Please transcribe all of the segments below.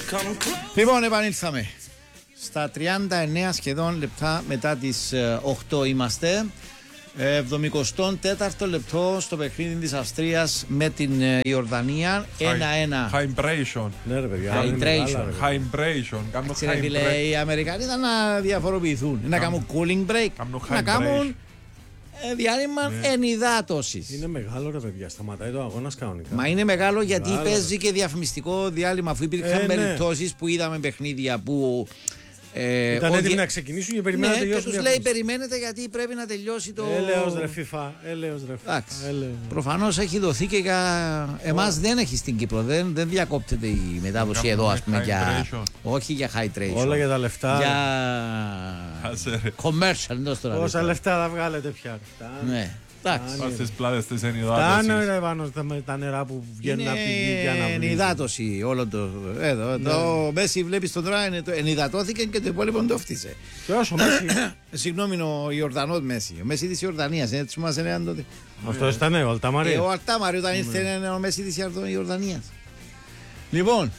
Λοιπόν, επανήλθαμε. Στα 39 σχεδόν λεπτά μετά τις 8 είμαστε. 74ο λεπτό στο παιχνίδι της Αυστρίας με την Ιορδανία. 1-1. Hydration. Ναι, ρε παιδιά. Hydration. Οι Αμερικανοί ήταν να διαφοροποιηθούν. Να κάνουν cooling break. Να κάνουν διάλειμμα ενυδάτωσης. Είναι μεγάλο, ρε παιδιά. Σταματάει το αγώνας κανονικά. Μα είναι μεγάλο γιατί Μεγάλο. παίζει και διαφημιστικό διάλειμμα. Αφού υπήρχαν περιπτώσεις που είδαμε παιχνίδια που. Ήταν έτοιμοι να ξεκινήσουν και περιμένουν να τελειώσουν. Και τους λέει περιμένετε γιατί πρέπει να τελειώσει το. Έλεος ρε FIFA. Εντάξει. Προφανώς έχει δοθεί και για εμάς δεν έχει στην Κύπρο. Δεν διακόπτεται η μετάδοση εδώ, ας πούμε. Όχι για hydration. Όλα για τα λεφτά. Για commercial. Πόσα λεφτά θα βγάλετε πια. Ναι. Πας στις πλάτες της ενυδάτωσης. Φτάνε ρε πάνω με τα νερά που βγαίνουν από τη γη για να είναι ενυδάτωση όλο το. Εδώ. Το Μέση βλέπεις το τώρα ενυδατώθηκε και το υπόλοιπο το φτύσε. Και όσο Μέση. Συγγνώμη, ο Ιορδανός Μέση. Ο Μέση της Ιορδανίας. Έτσι μας έλεγαν τότε. Αυτό ήταν ο Αλταμάρη. Ο Αλταμάρη όταν ήρθε είναι ο Μέση της Ιορδανίας. Λοιπόν.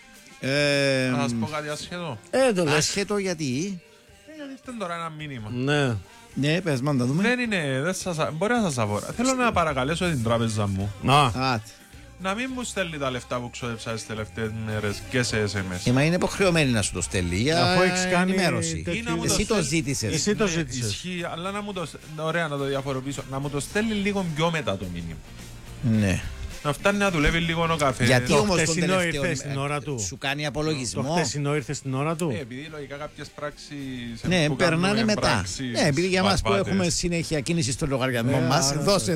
Να σας πω κάτι ασχετό. Ασχετό γιατί. Γιατί ήρθε τώρα ένα μήνυμα. Ναι. Ναι, πες μας να δούμε. Δεν είναι, μπορεί να σας αφορά. Θέλω να παρακαλέσω την τράπεζα μου να μην μου στέλνει τα λεφτά που ξόδεψα τις τελευταίες μέρες και σε SMS. Μα είναι υποχρεωμένη να σου το στέλνει για αφού έχεις κάνει ενημέρωση. Εσύ το ζήτησες. Εσύ το ζήτησες. Ισχύει, αλλά να μου το. Ωραία, να το διαφοροποιήσω. Να μου το στέλνει λίγο πιο μετά το μήνυμα. Ναι. Να φτάνει να δουλεύει λίγο ο καφέ. Γιατί όμως τον χτεσινό τελευταίο ήρθε στην ώρα του. σου κάνει απολογισμό. Το χτεσινό ήρθε στην ώρα του. Επειδή λογικά κάποιες πράξεις. Ναι, περνάνε μετά. Πράξεις, Ναι, επειδή για μας που πατάτες. έχουμε συνέχεια κίνηση στο λογαριασμό μας,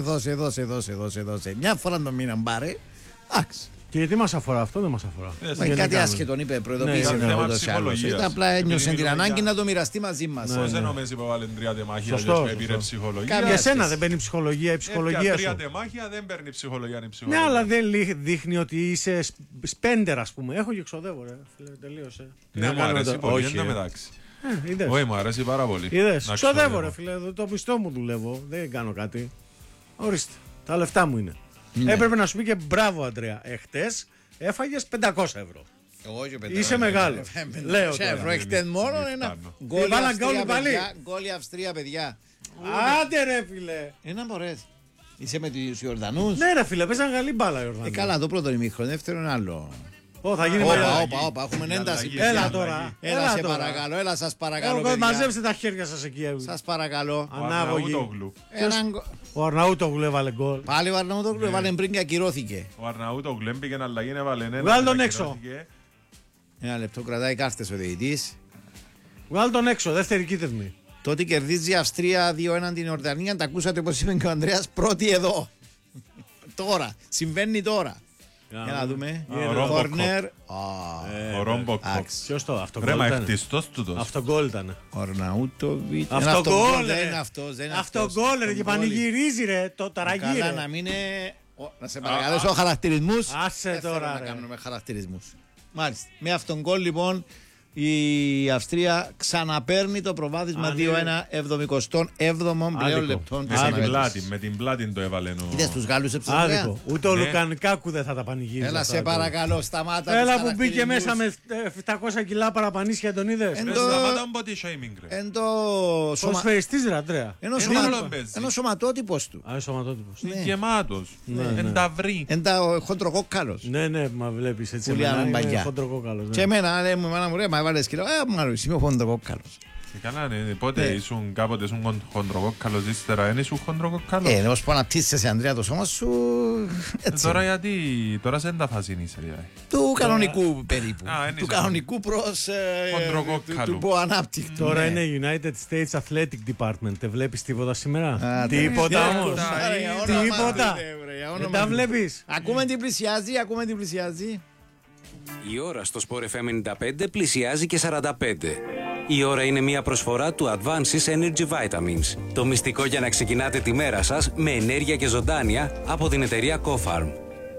δώσε. Μια φορά το μήνα μπάρε. Εντάξει. Και γιατί μας αφορά αυτό, δεν μας αφορά. Μα κάτι άσχετο είπε, προειδοποίησε Ναι, με ούτως ή άλλως. Απλά ένιωσε την ανάγκη να το μοιραστεί μαζί μας. Πώς δεν νομίζει που βάλουν 3 τεμάχια και πήρε ψυχολογία. Για σένα δεν παίρνει ψυχολογία, η ψυχολογία σου. 3 τεμάχια δεν παίρνει ψυχολογία. Ναι, αλλά δεν δείχνει ότι είσαι σπέντερ, ας πούμε. Έχω και εξοδεύω, ρε. Τελείωσε. Ναι, μου αρέσει πολύ εν τω μεταξύ. Όχι, μου αρέσει πάρα πολύ. Είδες, ξοδεύω ρε φίλε, το μισθό μου δουλεύω, δεν κάνω κάτι. Ορίστε, τα λεφτά μου είναι. Έπρεπε να σου πει και μπράβο Αντρέα, εχτες έφαγες 500 ευρώ. Είσαι μεγάλο. Λέω τώρα. Έχετε μόνο ένα γκόλ Αυστρία, παιδιά. Άντε ρε φίλε. Ένα μπορείς. Είσαι με τους Ιορδανούς. Ναι ρε φίλε, παίζαν καλή μπάλα οι Ιορδανοί. Καλά, το πρώτο ημίχρονο, δεύτερο είναι άλλο. Θα γίνει Όπα, έχουμε ένταση. Έλα τώρα. Έλα σε παρακαλώ, έλα σας παρακαλώ παιδιά. Μαζέψτε τα χέρια σας εκεί. Σας παρακαλώ. Ανάγωγη. Ο Αρναούτογλου έβαλε γκολ. Πάλι ο Αρναούτογλου έβαλε πριν και ακυρώθηκε. Ο Αρναούτογλου έμπηκε να αλλαγή, έβαλε ένα. Βγάλ' τον έξω. Ένα λεπτό, κρατάει κάρτες ο διαιτητής. Βγάλ' τον έξω, δεύτερη κίτρινη. Τότε κερδίζει η Αυστρία 2-1 την Ιορδανία. Τα ακούσατε όπως είπε και ο Ανδρέας, πρώτη εδώ. Τώρα, συμβαίνει τώρα. Για να δούμε. Κόρνερ. Ο Ρόμποκ. Ποιος το, αυτό Βρέμα εκτιστός τούτος. Αυτό γκολ ήταν. Ο Αρναούτοβιτς. Αυτό γκολ δεν είναι αυτός. Αυτό γκολ ρε και πανηγυρίζει ρε, το ταραγεί Καλά ρε. να μην είναι. Να σε παρακαλέσω χαρακτηρισμούς. Άσε τώρα να ρε. κάνουμε χαρακτηρισμούς. Μάλιστα. Με αυτόν γκολ λοιπόν η Αυστρία ξαναπαίρνει το προβάδισμα 2-1 77ο πλέον λεπτών της αναμέτρησης. Με την πλάτη το έβαλε. Είδες τους Γάλλους εψηλά. Άδικο. Ούτε ο Λουκανικάκου δεν θα τα πανηγύριζε. Έλα σε παρακαλώ, σταμάτα. Έλα που μπήκε μέσα με 700 κιλά παραπανίσια, τον είδες. Σταμάτα μου body shaming ρε. Εν το Ποσφαιριστής ρε Αντρέα. Ενώ σωματότυπος του. Α, σωματότυπος. Είναι γεμάτος. Εν τα βρει. Εν τα χοντροκόκκαλος. Ναι, μα βλέπεις έτσι. Και εμένα, λέει μου, η μάνα μου, ρε, μα έβαλες κιλό. Μάλλον, είμαι ο χοντροκόκκαλος. Καλά, ναι, πότε ήσουν κάποτε ήσουν χοντροκόκκαλος, ύστερα δεν ήσουν χοντροκόκκαλος. Ως που αναπτύσσεσαι, Ανδρέα, το σώμα σου. Τώρα γιατί, τώρα σε ενταφάση είσαι. Του κανονικού περίπου. Του κανονικού προς του υποανάπτυκτου. Τώρα είναι United States Athletic Department. Δεν βλέπεις τίποτα σήμερα. Τίποτα όμως. Τίποτα. Δεν τα βλέπεις. Ακούμε τι πλησιάζει. Η ώρα στο Sport FM 95 πλησιάζει και 45. Η ώρα είναι μια προσφορά του Advances Energy Vitamins. Το μυστικό για να ξεκινάτε τη μέρα σας με ενέργεια και ζωντάνια από την εταιρεία CoFarm.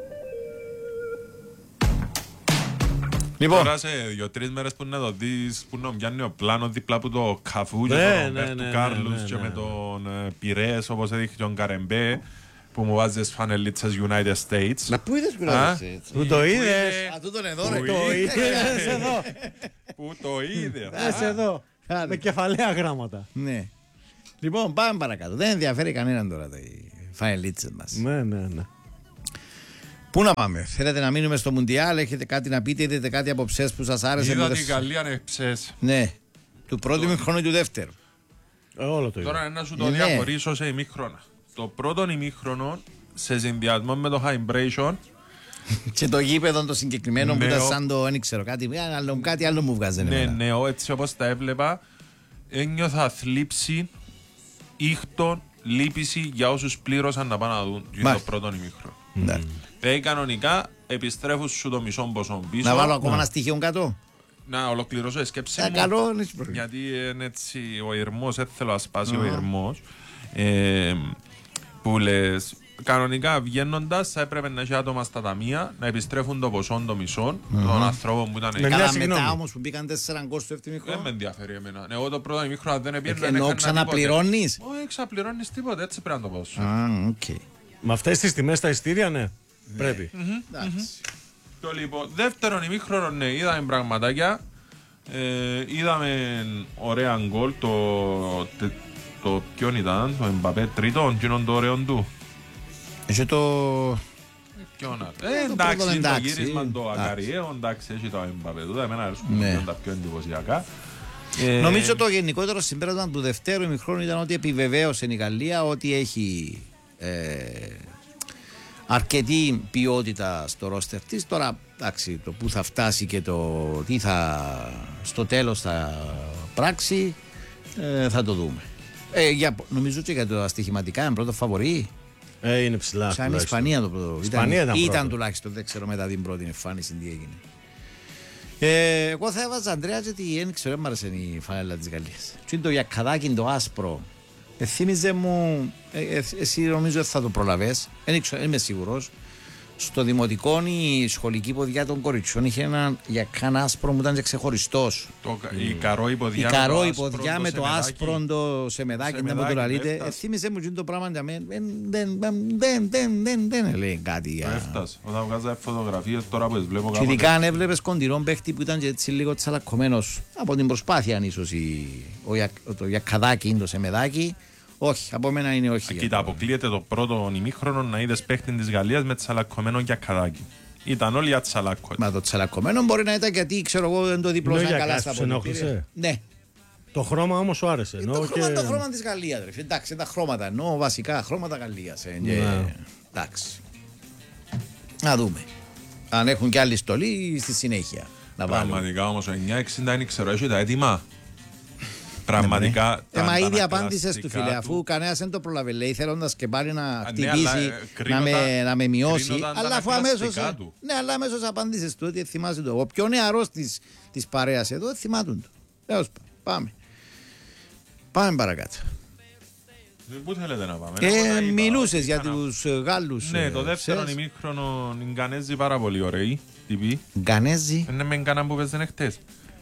Λοιπόν, τώρα σε 2-3 μέρες που να το δεις, που να πιάνει ο πλάνο δίπλα από το Καφού και τον Ρομπέρτου Κάρλους και με τον Πειρές όπως έδειχε τον Καρεμπέ, που μου βάζεις φανελίτσες United States. Να πού είδες United States? Πού το είδες? Α, τούτον εδώ ρε. Το είδες εδώ. Πού το είδες? Δες εδώ. Με κεφαλαία γράμματα. Ναι. Λοιπόν, πάμε παρακάτω. Δεν ενδιαφέρει κανέναν τώρα οι φανελίτσες μας. Ναι. Πού να πάμε? Θέλετε να μείνουμε στο Μουντιάλ? Έχετε κάτι να πείτε? Είδατε κάτι από ψες που σας άρεσε? Είδα την Γαλλία να ψες. Ναι. Του πρώτου ημίχρονου ή του δεύτερου? Όλο το είδα. Τώρα να σου το διαχωρίσω σε ημίχρονα. Το πρώτο ημίχρονο σε συνδυασμό με το hybridation και το γήπεδο το συγκεκριμένο που ήταν σαν το, δεν ξέρω, κάτι άλλο μου βγάζει. Ναι, έτσι όπως τα έβλεπα ένιωθα θλίψη, ήχτον, λύπηση για όσους πλήρωσαν να πάνε να δουν το πρώτο ημίχρονο. Κανονικά επιστρέφουν σου το μισό ποσό πίσω. Να βάλω ακόμα ένα στοιχείο κάτω. Να ολοκληρώσω η σκέψη μου. Καλό, γιατί είναι έτσι ο ηρμός, δεν θέλω να σπάσει ο ηρμός. Που λες, κανονικά βγαίνοντας θα έπρεπε να έχει άτομα στα ταμεία να επιστρέφουν το ποσό των μισών των ανθρώπων που ήταν εκεί. Καλά, μετά όμως που μπήκαν 4 γκολ στο δεύτερο ημίχρονο. Δεν με ενδιαφέρει εμένα. Εγώ το πρώτο ημίχρονο δεν έπαιρνα. Ενώ ξαναπληρώνεις? Όχι, ξαναπληρώνεις τίποτα, έτσι πρέπει να το πω. Με αυτές τις τιμές στα ειστήρια, ναι. Πρέπει. Το λοιπόν, δεύτερον ημίχρονο, ναι, είδαμε πραγματάκια. Είδαμε ωραία γκολ. Το ποιον ήταν, το Εμπαπέ τρίτον, κοινόν το ωραίο του. Έχει το... Εντάξει, το γύρισμα το ακαριαίο, εντάξει, έχει το Εμπαπέ του. Εμένα αρέσκουν τα πιο εντυπωσιακά. Νομίζω το γενικότερο συμπέρασμα του δευτέρου ημιχρόνου ήταν ότι επιβεβαίωσε η Γαλλία ότι έχει αρκετή ποιότητα στο ρόστερ της. Τώρα, εντάξει, το που θα φτάσει και το τι θα στο τέλος θα πράξει θα το δούμε. Νομίζω και για τα στοιχηματικά είναι πρώτο φαβορί. Είναι ψηλά. Σαν η Ισπανία το πρώτο. Ήταν τουλάχιστον, δεν ξέρω μετά την πρώτη εμφάνιση τι έγινε. Εγώ θα έβαζα Αντρέα γιατί δεν ξέρω, δεν μ' άρεσε η φανέλα της Γαλλίας. Τι είναι το γιακαδάκι, το άσπρο. Θύμιζε μου, εσύ νομίζω θα το προλαβές, δεν είμαι σίγουρος. Στο δημοτικό η σχολική ποδιά των κοριτσιών είχε ένα γιακάν άσπρο που ήταν και ξεχωριστός. Η καρόη ποδιά με το άσπρο το σεμεδάκι, δεν μου το λέτε. Θύμιζε μου το πράγμα για μένα, δεν λέει κάτι. Έφτασε, όταν βγάζα φωτογραφίες τώρα που τις βλέπω κάποτε. Και ειδικά αν έβλεπες κοντινόν παίχτη που ήταν και έτσι λίγο τσαλακωμένος από την προσπάθεια ίσως το γιακαδάκι, το σεμεδάκι. Όχι, από μένα είναι όχι. Κοίτα, αποκλείεται το πρώτο ημίχρονο να είδες παίχτη της Γαλλίας με τσαλακωμένο γιακαδάκι. Ήταν όλοι ατσαλάκκο. Μα το τσαλακωμένο μπορεί να ήταν γιατί ξέρω εγώ δεν το διπλώσαν καλά στα ποδητήρια. Ναι. Το χρώμα όμως σου άρεσε. Το χρώμα της Γαλλίας. Εντάξει, τα χρώματα εννοώ βασικά χρώματα Γαλλίας. Εντάξει. Να δούμε. Αν έχουν και άλλη στολή στη συνέχεια. Πραγματικά όμως ο 960 είναι ξέρω, έχει τα έτοιμα. Πραγματικά. Μα ήδη απάντησες του φίλε, αφού κανένας δεν το προλαβε. Λέει θέλοντας και πάλι να χτυπήσει, να με μειώσει. Αλλά αφού αμέσως. Ναι, αλλά αμέσως απάντησες του ότι θυμάσαι το. Ο πιο νεαρός της παρέας εδώ θυμάτουν το. Πάμε. Πάμε παρακάτω. Πού θέλετε να πάμε? Μιλούσες για τους Γάλλους. Ναι, το δεύτερο ημίχρονο οι Γκανέζοι πάρα πολύ ωραίοι. Γκανέζοι. Είναι με Γκανά που παίζανε χτες.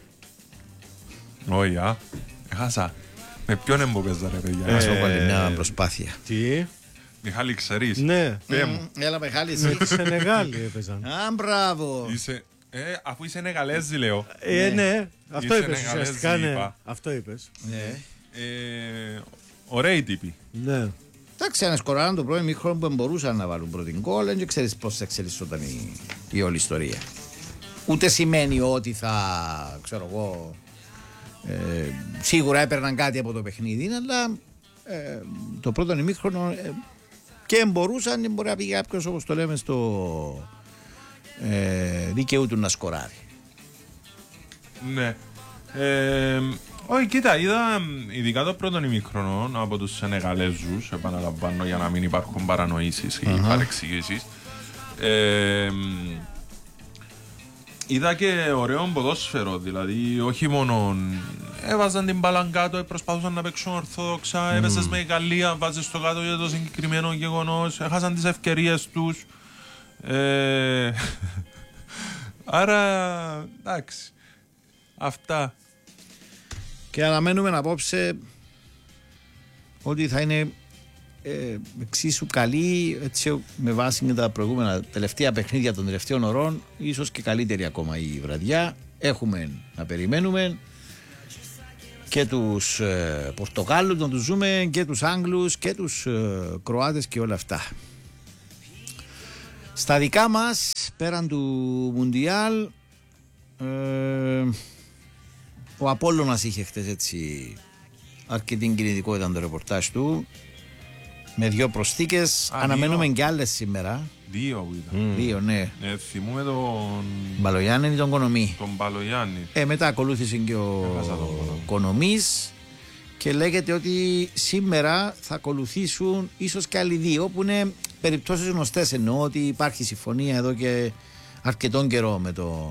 Όχι, έχασα. Με ποιον εμποπέζα ρε παιδιά. Μας έβαλε μια προσπάθεια. Τι? Μιχάλη ξέρεις. Ναι. Έλα Μιχάλη. Με τη Σενεγάλη έπαιζαν. Α, μπράβο. Αφού είσαι Νεγαλέζι λέω. Ναι. Αυτό είπες ουσιαστικά. Ναι. Αυτό είπες. Ωραίοι τύποι. Ναι. Εντάξει, αν σκοράραν το πρώτο ημίχρονο που μπορούσαν να βάλουν πρώτη γκολ, δεν ξέρεις πώς θα εξελισσόταν η όλη ιστορία. Ούτε σημαίνει ότι θα, ξέρω εγώ, σίγουρα έπαιρναν κάτι από το παιχνίδι, αλλά το πρώτο ημίχρονο και μπορούσαν, μπορεί να πει κάποιος όπως το λέμε στο δικαιού του να σκοράρει. Ναι. Όχι, κοίτα, είδα ειδικά το πρώτο ημίχρονο από τους Σενεγαλέζους, επαναλαμβάνω για να μην υπάρχουν παρανοήσεις ή παρεξηγήσεις. Είδα και ωραίο ποδόσφαιρο, δηλαδή όχι μόνο έβαζαν την μπάλα κάτω, προσπαθούσαν να παίξουν ορθόδοξα, έπαιζες με η Γαλλία, βάζεις το κάτω για το συγκεκριμένο γεγονός, έχασαν τις ευκαιρίες τους. Άρα, εντάξει, αυτά. Και αναμένουμε απόψε ότι θα είναι εξίσου καλή, έτσι, με βάση και τα προηγούμενα τελευταία παιχνίδια των τελευταίων ωρών, ίσως και καλύτερη ακόμα η βραδιά. Έχουμε να περιμένουμε και τους Πορτογάλους να τους ζούμε και τους Άγγλους και τους Κροάτες και όλα αυτά. Στα δικά μας, πέραν του Μουντιάλ, ο Απόλλωνας είχε χτες έτσι αρκετή κινητικότητα το ρεπορτάζ του, με 2 προσθήκες. Αναμένουμε και άλλες σήμερα. 2 που ήταν. 2, ναι. Θυμούμε τον Μπαλογιάννη ή τον Κονομί. Τον Μπαλογιάννη. Μετά ακολούθησε και ο Κονομής και λέγεται ότι σήμερα θα ακολουθήσουν ίσως και άλλοι 2 που είναι περιπτώσεις γνωστές. Εννοώ ότι υπάρχει συμφωνία εδώ και αρκετόν καιρό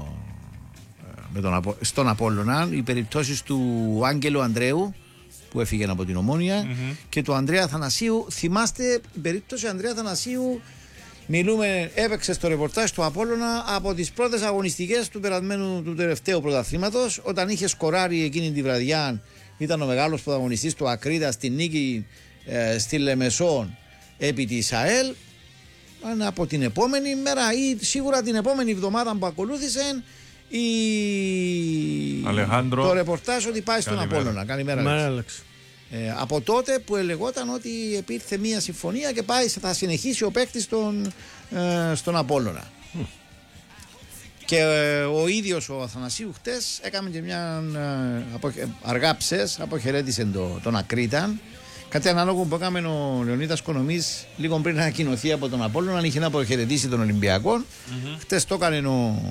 στον Απόλλωνα. Οι περιπτώσεις του Άγγελου Ανδρέου που έφυγε από την Ομόνια και του Ανδρέα Θανασίου. Θυμάστε η περίπτωση Ανδρέα Θανασίου? Μιλούμε, έπαιξε στο ρεπορτάζ του Απόλλωνα από τις πρώτες αγωνιστικές του τελευταίου πρωταθλήματος, όταν είχε σκοράρει εκείνη τη βραδιά. Ήταν ο μεγάλος πρωταγωνιστής του Ακρίτα στη νίκη στη Λεμεσόν επί της ΑΕΛ. Από την επόμενη μέρα ή σίγουρα την επόμενη εβδομάδα που ακολούθησε το ρεπορτάζ ότι πάει στον Απόλλωνα. Καλημέρα, Άλεξ. Από τότε που ελεγόταν ότι υπήρχε μια συμφωνία και θα συνεχίσει ο παίκτης στον Απόλλωνα. Και ο ίδιος ο Αθανασίου χτες έκαμε και μια αργά ψες, αποχαιρέτησε τον Ακρίταν. Κάτι ανάλογο που έκαμε ο Λεωνίδας Κονομής λίγο πριν ανακοινωθεί από τον Απόλλωνα, αν είχε να αποχαιρετήσει τον Ολυμπιακό. Χτες το έκανε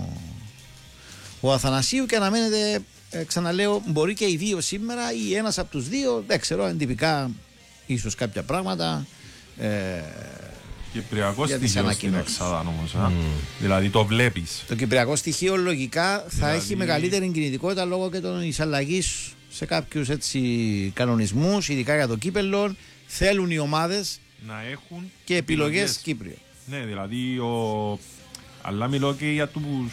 ο Αθανασίου και αναμένεται, ξαναλέω, μπορεί και οι 2 σήμερα ή ένας από τους 2, δεν ξέρω, εντυπικά ίσως κάποια πράγματα. Κυπριακό στοιχείο στην εξάδα όμως. Δηλαδή το βλέπεις. Το κυπριακό στοιχείο λογικά θα έχει μεγαλύτερη κινητικότητα λόγω και των εισαλλαγής σε κάποιους κανονισμούς, ειδικά για το κύπελλο. Θέλουν οι ομάδες να έχουν και επιλογές Κύπριο. Ναι, δηλαδή αλλά μιλώ και για τους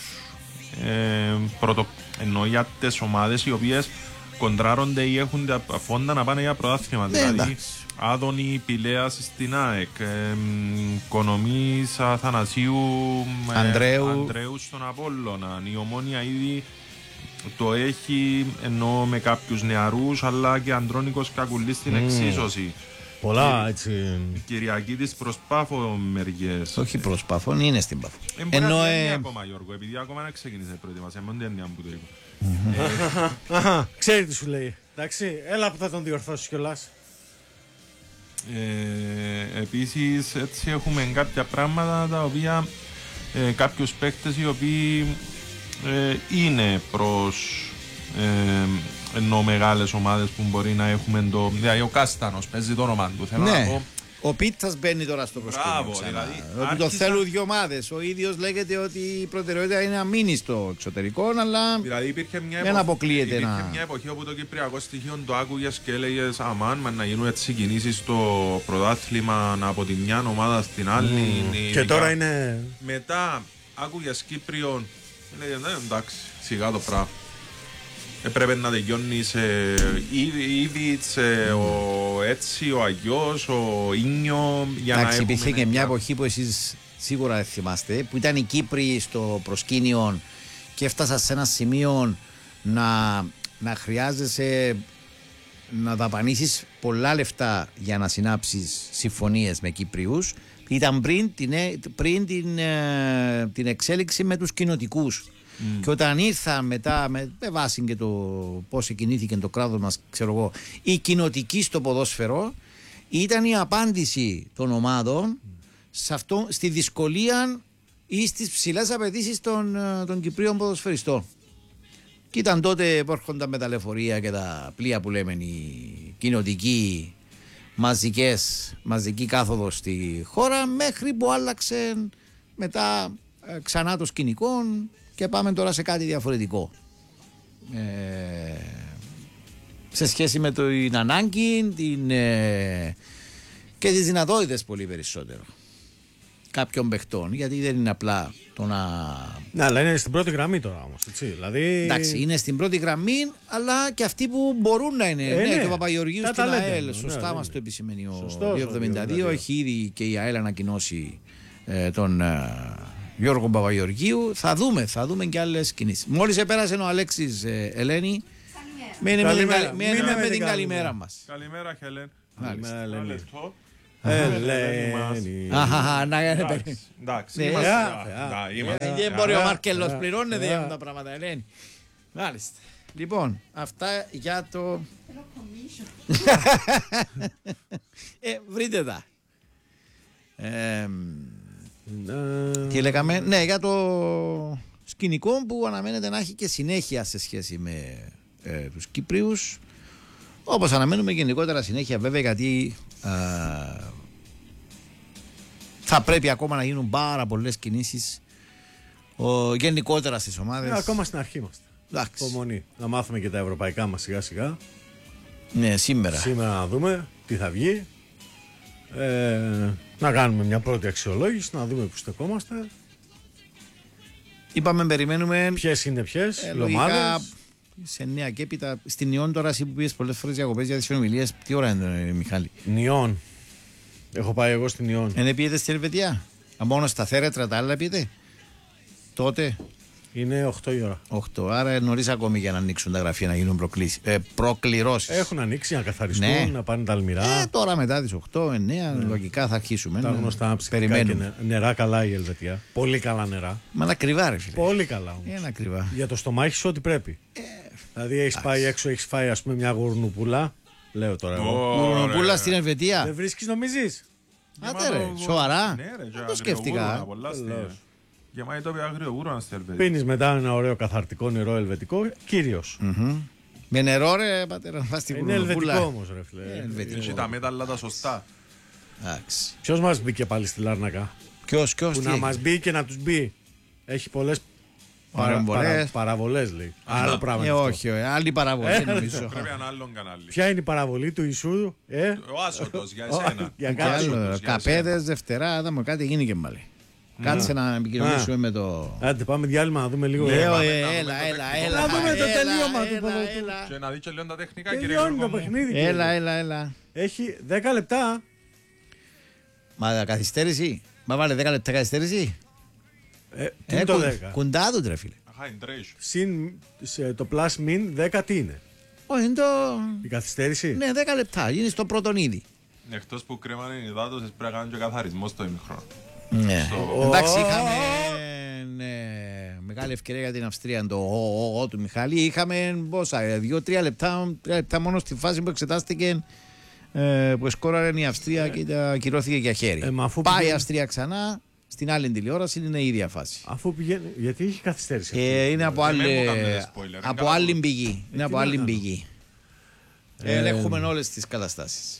εννοώ για τις ομάδες οι οποίες κοντράρονται ή έχουν τα φόντα να πάνε για πρωτάθλημα. Δηλαδή Άδωνη Πηλέας στην ΑΕΚ, Κονομής Αθανασίου Ανδρέου στον Απόλλωνα. Η Ομόνια ήδη το έχει, εννοώ με κάποιους νεαρούς, αλλά και Αντρώνικος Κακουλής στην εξίσωση. Πολλά έτσι. Κυριακή της προς Πάφο μεριές. Όχι προς Πάφο, είναι στην Πάφο. Ενώ ακόμα, Γιώργο, επειδή ακόμα δεν ξεκίνησε η προετοιμασία. Μόνο την έννοια που το είπα. Ξέρει τι σου λέει. Εντάξει, έλα που θα τον διορθώσει κιόλας. Επίσης έτσι έχουμε κάποια πράγματα τα οποία κάποιους παίκτες οι οποίοι είναι προς ενώ μεγάλες ομάδες που μπορεί να έχουμε δηλαδή ο Κάστανος παίζει το όνομα του, θέλω να πω. Ο Πίτσας μπαίνει τώρα στο προσκήνιο. Δηλαδή, ότι το θέλουν 2 ομάδες. Ο ίδιος λέγεται ότι η προτεραιότητα είναι να μείνει στο εξωτερικό, αλλά δηλαδή δεν αποκλείεται να. Υπήρχε μια εποχή όπου το κυπριακό στοιχείο το άκουγες και έλεγες αμάν, να γίνουν έτσι κινήσεις στο πρωτάθλημα από τη μια ομάδα στην άλλη. Και τώρα είναι. Μετά άκουγες Κύπριον, έλεγες εντάξει, σιγά το πράγμα. Έπρεπε να τελειώνεις ήδη ο Έτσι, ο Αγιός, ο Ίνιο για να έχουμε. Υπήρχε και μια εποχή που εσείς σίγουρα δεν θυμάστε, που ήταν οι Κύπροι στο προσκήνιο και έφτασαν σε ένα σημείο να χρειάζεσαι να δαπανίσεις πολλά λεφτά για να συνάψεις συμφωνίες με Κύπριους. Ήταν πριν την εξέλιξη με τους κοινοτικούς. Και όταν ήρθαν μετά, με βάση και το πώς κινήθηκε το κράτος μας, ξέρω εγώ, οι κοινοτικοί στο ποδόσφαιρο, ήταν η απάντηση των ομάδων στη δυσκολία ή στις ψηλές απαιτήσεις των Κυπρίων ποδοσφαιριστών. Και ήταν τότε που έρχονταν με τα λεωφορεία και τα πλοία που λέμε οι κοινοτικοί μαζική κάθοδο στη χώρα, μέχρι που άλλαξε μετά ξανά το σκηνικό και πάμε τώρα σε κάτι διαφορετικό σε σχέση με την ανάγκη και τις δυνατότητες πολύ περισσότερο. κάποιων παιχτών, γιατί δεν είναι απλά το να. Ναι, αλλά είναι στην πρώτη γραμμή τώρα όμως. Δηλαδή... Εντάξει, είναι στην πρώτη γραμμή, αλλά και αυτοί που μπορούν να είναι. Ναι, και ο Παπαγεωργίου στην ΑΕΛ. Σωστά μας το επισημαίνει ο 272. Έχει ήδη και η ΑΕΛ ανακοινώσει τον Γιώργο Παπαγεωργίου. Θα δούμε και άλλες κινήσεις. Μόλις επέρασε ο Αλέξης, Ελένη. Μείνε με την καλημέρα μας. Καλημέρα, Χελέν. Ελένη. Εντάξει. Δεν μπορεί ο Μάρκελος πληρώνεται για αυτά τα πράγματα, Ελένη. Μάλιστα. Λοιπόν, αυτά για το. Βρείτε τα. Τι λέγαμε, ναι, για το σκηνικό που αναμένεται να έχει και συνέχεια σε σχέση με τους Κύπριους, όπως αναμένουμε γενικότερα συνέχεια βέβαια, γιατί θα πρέπει ακόμα να γίνουν πάρα πολλές κινήσεις γενικότερα στις ομάδες. Ακόμα στην αρχή είμαστε. Υπομονή. Να μάθουμε και τα ευρωπαϊκά μας σιγά σιγά. Ναι, σήμερα να δούμε τι θα βγει. Να κάνουμε μια πρώτη αξιολόγηση, να δούμε που στεκόμαστε. Είπαμε, περιμένουμε ποιες είναι λογικά σε νέα και έπειτα. Στην Ιόν τώρα, εσύ που πήγες πολλές φορές διακοπές για τις συνομιλίες, τι ώρα είναι, Μιχάλη? Ιόν. Έχω πάει εγώ στην Ιόν. Δεν πήγετε στην Ελβετία? Μόνο στα θέρετρα τα άλλα πήγετε τότε? Είναι 8 η ώρα. 8, άρα νωρίς ακόμη για να ανοίξουν τα γραφεία, να γίνουν προκληρώσεις. Έχουν ανοίξει να καθαριστούν, ναι, να πάνε τα αλμυρά. Τώρα μετά τις 8-9 λογικά θα αρχίσουμε. Τα γνωστά ψυχικά και νερά καλά η Ελβετία. Πολύ καλά νερά. Μα να κρυβά, ρε φίλε. Πολύ καλά όμως. Για το στομάχι σου ό,τι πρέπει. Δηλαδή έχεις πάει έξω, έχεις φάει ας πούμε μια γουρνουπούλα. Λέω τώρα εγώ. Γουρνουπούλα στην Ελβετία. Δεν βρίσκεις, νομίζεις? Άντε ρε, σοβαρά. Δεν το σκέφτηκα. Γεμάει το αγρίο γούρο να στέλνει. Πίνεις μετά ένα ωραίο καθαρτικό νερό ελβετικό, κύριος. Με νερό, ρε πατέρα, να φας την γουρνουπούλα. Είναι ελβετικό όμως, ρε φίλε. Έχει τα μέταλλα τα σωστά. Ποιος μας μπήκε πάλι στη Λάρνακα? Ποιος? Που να μας μπει και να τους μπει. Έχει πολλές παραβολές, λέει. Άλλο πράγμα. Όχι, άλλη παραβολή νομίζω. Πρέπει ένα άλλο κανάλι. Ποια είναι η παραβολή του Ιησού? Ο Άσοτος, για εσένα. Καπέδες, Δευτέρα, είδαμε κάτι γίνει και μάλλον. Κάτσε να επικοινωνήσουμε με το. Άντε, πάμε διάλειμμα να δούμε λίγο. Έλα. Να δούμε το τελείωμα του ποδοσφαίρου. Και να δει και λίγο τα τεχνικά, κύριε Τελειώνει Γιώργο. το παιχνίδι. Έλα. Έχει 10 λεπτά. Μα καθυστέρηση. Μα βάλε 10 λεπτά καθυστέρηση. Τι είναι το 10? Κουντά του, τρε φίλε. Συν το plus min 10 τι είναι? Όχι, είναι το. Η καθυστέρηση. Ναι, 10 λεπτά. Είναι στο πρώτον ήδη. Εκτός που κρέμανε οι υδάτωσες πρέπει να κάνουν και καθαρισμό στο ημιχρόνο. Ναι. Εντάξει, είχαμε μεγάλη ευκαιρία για την Αυστρία το του Μιχάλη. Είχαμε πόσα, 2-3 λεπτά μόνο στη φάση που εξετάστηκε, που σκόραρε η Αυστρία και ακυρώθηκε για χέρι. Πάει η Αυστρία ξανά, στην άλλη τηλεόραση είναι η ίδια φάση. Αφού πηγαίνει, γιατί έχει καθυστέρηση? Είναι από άλλη πηγή. Είναι από άλλη πηγή. Ελέγχουμε όλες τις καταστάσεις.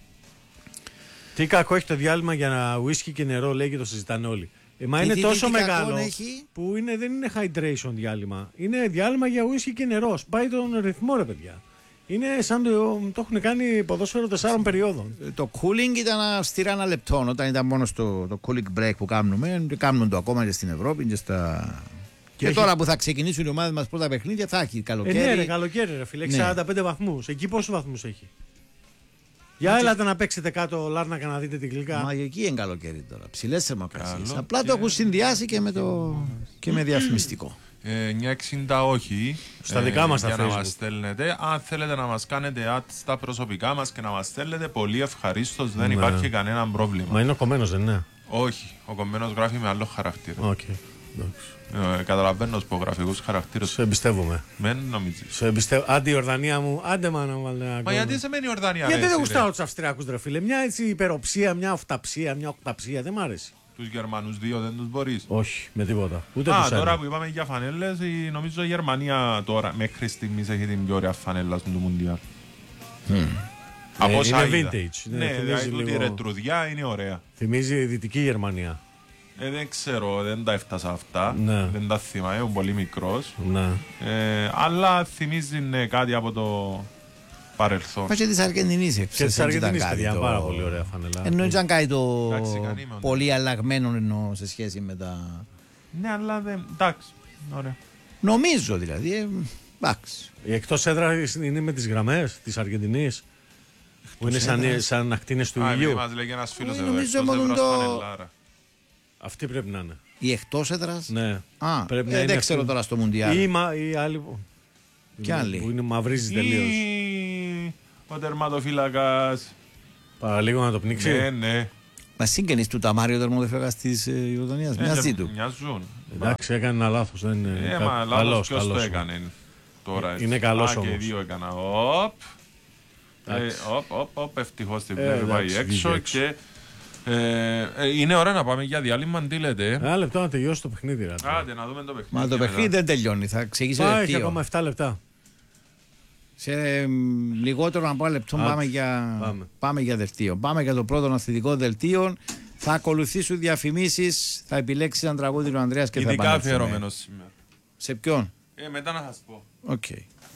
Τι κακό έχει το διάλειμμα για να ουίσκι και νερό, λέει, και το συζητάνε όλοι. Μα είναι τόσο μεγάλο που δεν είναι hydration διάλειμμα. Είναι διάλειμμα για ουίσκι και νερό. Πάει τον ρυθμό, ρε παιδιά. Είναι σαν το έχουν κάνει ποδόσφαιρο 4 περιόδων. Το cooling ήταν αυστηρά ένα λεπτό. Όταν ήταν μόνο το cooling break που κάνουμε, κάνουμε το ακόμα και στην Ευρώπη και στα. Και τώρα που θα ξεκινήσουν οι ομάδες μας πρώτα παιχνίδια, θα έχει καλοκαίρι. Ναι, ρε, καλοκαίρι, ρε φίλε. 45 βαθμούς. Εκεί πόσους βαθμούς έχει? Για έλατε να παίξετε κάτω Λάρνακα να δείτε την γλυκά. Μα εκεί είναι καλοκαίρι τώρα. Ψηλές θερμοκρασίες. Απλά το έχουν συνδυάσει και με διαφημιστικό. 960 όχι. Στα δικά μας τα για Facebook. να μας στέλνετε. Αν θέλετε να μας κάνετε add στα προσωπικά μας και να μας στέλνετε, πολύ ευχαρίστως, δεν υπάρχει κανένα πρόβλημα. Μα είναι ο κομμένος, δεν είναι? Όχι. Ο κομμένος γράφει με άλλο χαρακτήρα. Okay. Καταλαβαίνω τους υπογραφικούς χαρακτήρες. Σε εμπιστεύομαι. Δεν νομίζεις. Σε εμπιστεύω. Άντε η Ορδανία μου, άντε μάνα. Μα γιατί σε μένει η Ορδανία? Γιατί δεν γουστάω τους Αυστριακούς, ρε φίλε? Μια έτσι υπεροψία, μια οφταψία, μια οκταψία, δεν μ' αρέσει. Τους Γερμανούς δύο δεν τους μπορείς? Όχι, με τίποτα. Ούτε τους τώρα που είπαμε για φανέλες, νομίζω η Γερμανία τώρα μέχρι στιγμής έχει την πιο ωραία φανέλα του Μουντιάλ. Από όσα είναι είδα. vintage. Ναι, δηλαδή τούτη η ρετρουδιά είναι ωραία. Θυμίζει η Δυτική Γερμανία. Δεν ξέρω, δεν τα έφτασα αυτά. Ναι. Δεν τα θυμάμαι, είμαι πολύ μικρός. Ναι. Αλλά θυμίζει κάτι από το παρελθόν. Μα και της Αργεντινής Και της Αργεντινής, παιδιά, πάρα πολύ ωραία φανελά. Εννοεί ήταν κάτι το Εντάξει, κανεί πολύ αλλαγμένο εννοώ σε σχέση με τα... Ναι, αλλά δεν. Εντάξει. Ωραία. Νομίζω δηλαδή, εντάξει. Η εκτός έδρα είναι με τις γραμμές της Αργεντινής. Που είναι σαν ακτίνες του ήλιου. Μας λέγει ένας φίλος εδώ. νομίζω Εκτός μόνο έδρας το- φανελάρα. Αυτή πρέπει να είναι. Η εκτός έδρας. Ναι. Α, Πρέπει να είναι δεν αυτή. ξέρω τώρα στο Μουντιάλ. Ή άλλη. Κι άλλη. Που είναι μαυρίζει τελείως. Ή ο τερματοφύλακας. Παραλίγο να το πνίξει. Ναι, ναι. Μα συγγενείς του Ταμάριο Τερματοφύλακας της Ιορδανίας. Μοιάζει του. Μοιάζουν. Εντάξει, έκανε ένα λάθος. Δεν είναι. Μα λάθος ποιος το έκανε τώρα. Είναι καλός Και όμως. δύο έκανα. Οπ, ευτυχώς την εντάξει, πάει βγήκε έξω έξω. και είναι ώρα να πάμε για διάλειμμα. Τι λέτε? Ένα λεπτό να τελειώσει το παιχνίδι. Ρε. Άντε να δούμε το παιχνίδι. Μα το μετά. παιχνίδι δεν τελειώνει. Θα ξεκινήσει Πάει, έχει δελτίο. ακόμα 7 λεπτά. Σε λιγότερο από ένα λεπτό πάμε για δελτίο. Πάμε για το πρώτο αθλητικό δελτίο. Θα ακολουθήσουν διαφημίσεις. Θα επιλέξει ένα τραγούδι ο Ανδρέας και θα Ειδικά επανέλθουμε. αφιερωμένος σήμερα. Σε ποιον? Μετά να σας πω. Οκ.